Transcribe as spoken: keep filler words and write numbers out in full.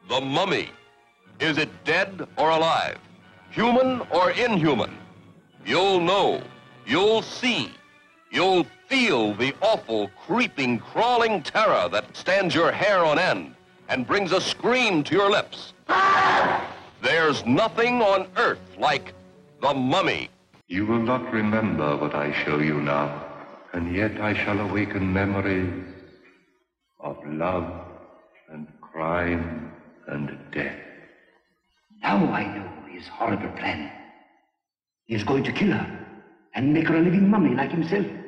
The mummy. Is it dead or alive? Human or inhuman? You'll know. You'll see. You'll feel the awful, creeping, crawling terror that stands your hair on end and brings a scream to your lips. There's nothing on earth like the mummy. You will not remember what I show you now, and yet I shall awaken memories of love and crime and death. Now I know his horrible plan. He is going to kill her and make her a living mummy like himself.